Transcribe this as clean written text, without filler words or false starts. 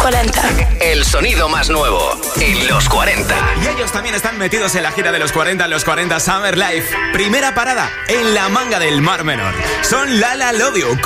40. El sonido más nuevo en los 40. Y ellos también están metidos en la gira de los 40, los 40 Summer Life. Primera parada en la Manga del Mar Menor. Son La La Love You.